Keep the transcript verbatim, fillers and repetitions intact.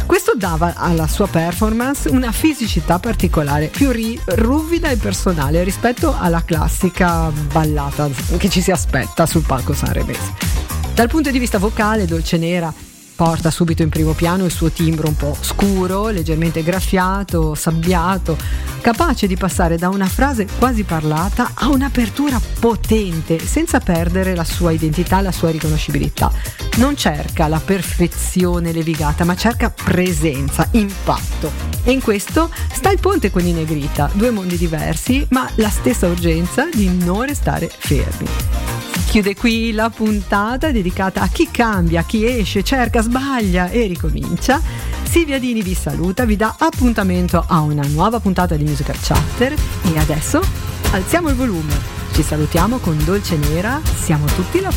Questo dava alla sua performance una fisicità particolare, più ri- ruvida e personale rispetto alla classica ballata che ci si aspetta sul palco sanremese. Dal punto di vista vocale, Dolcenera porta subito in primo piano il suo timbro un po' scuro, leggermente graffiato, sabbiato, capace di passare da una frase quasi parlata a un'apertura potente, senza perdere la sua identità, la sua riconoscibilità. Non cerca la perfezione levigata, ma cerca presenza, impatto. E in questo sta il ponte con i Negrita, due mondi diversi, ma la stessa urgenza di non restare fermi. Chiude qui la puntata dedicata a chi cambia, chi esce, cerca, sbaglia e ricomincia. Silvia Dini vi saluta, vi dà appuntamento a una nuova puntata di Musical Chatter e adesso alziamo il volume. Ci salutiamo con Dolcenera, siamo tutti là fuori.